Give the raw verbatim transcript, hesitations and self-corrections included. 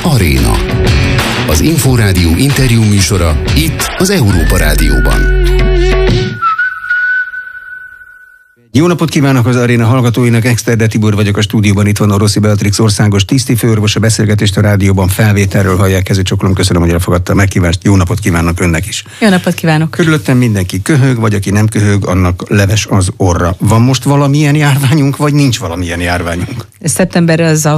Aréna. Az Inforádió interjú műsora itt az Európa Rádióban. Jó napot kívánok az Aréna hallgatóinak, Exterde Tibor vagyok a stúdióban, itt van Oroszi Beatrix országos tisztifőorvos, a beszélgetést a rádióban felvételről hallják, kezőcsokolom, köszönöm, hogy elfogadta a meghívást, jó napot kívánok önnek is. Jó napot kívánok. Körülöttem mindenki köhög, vagy aki nem köhög, annak leves az orra. Van most valamilyen járványunk, vagy nincs valamilyen járványunk? Szeptemberre az